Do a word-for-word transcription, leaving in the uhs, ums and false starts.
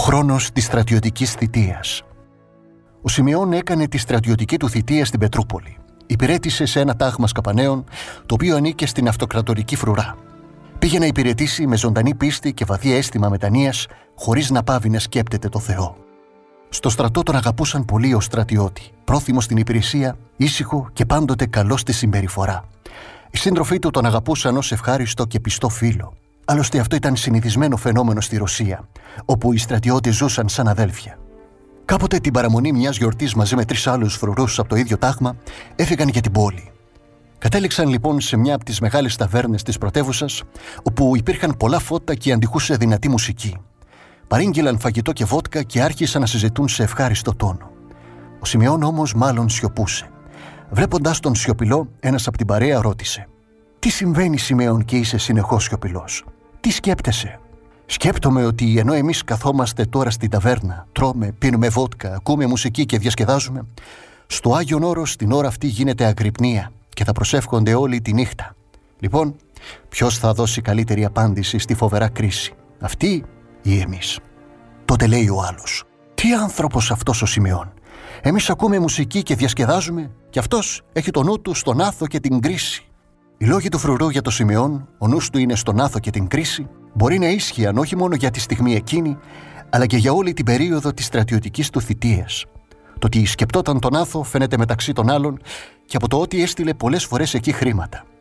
χρόνος της στρατιωτικής θητείας. Ο Σιμεών έκανε τη στρατιωτική του θητεία στην Πετρούπολη. Υπηρέτησε σε ένα τάγμα σκαπανέων, το οποίο ανήκε στην αυτοκρατορική φρουρά. Πήγε να υπηρετήσει με ζωντανή πίστη και βαθύ αίσθημα μετανοίας, χωρίς να πάβει να σκέπτεται το Θεό. Στο στρατό τον αγαπούσαν πολύ ως στρατιώτη, πρόθυμο στην υπηρεσία, ήσυχο και πάντοτε καλό στη συμπεριφορά. Οι σύντροφοί του τον αγαπούσαν ως ευχάριστο και πιστό φίλο. Άλλωστε αυτό ήταν συνηθισμένο φαινόμενο στη Ρωσία, όπου οι στρατιώτες ζούσαν σαν αδέλφια. Κάποτε την παραμονή μιας γιορτής μαζί με τρεις άλλους φρουρούς από το ίδιο τάγμα, έφυγαν για την πόλη. Κατέληξαν λοιπόν σε μια από τις μεγάλες ταβέρνες της πρωτεύουσας, όπου υπήρχαν πολλά φώτα και αντιχούσε δυνατή μουσική. Παρήγγειλαν φαγητό και βότκα και άρχισαν να συζητούν σε ευχάριστο τόνο. Ο Σιμεών όμως μάλλον σιωπούσε. Βλέποντας τον σιωπηλό, ένας από την παρέα ρώτησε: «Τι συμβαίνει, Σιμεών, και είσαι συνεχώς σιωπηλός? Τι σκέπτεσαι?» «Σκέπτομαι ότι ενώ εμείς καθόμαστε τώρα στην ταβέρνα, τρώμε, πίνουμε βότκα, ακούμε μουσική και διασκεδάζουμε, στο Άγιον Όρος την ώρα αυτή γίνεται αγρυπνία και θα προσεύχονται όλη τη νύχτα. Λοιπόν, ποιος θα δώσει καλύτερη απάντηση στη φοβερά κρίση, αυτοί ή εμείς?» Τότε λέει ο άλλος: «Τι άνθρωπος αυτός ο Σιμεών! Εμείς ακούμε μουσική και διασκεδάζουμε και αυτός έχει το νου του στον άθο και την κρίση». Οι λόγοι του φρουρού για το Σιμεών, ο νους του είναι στον άθο και την κρίση, μπορεί να ίσχυαν όχι μόνο για τη στιγμή εκείνη, αλλά και για όλη την περίοδο της στρατιωτικής του θητείας. Το ότι σκεπτόταν τον άθο φαίνεται μεταξύ των άλλων και από το ότι έστειλε πολλές φορές εκεί χρήματα.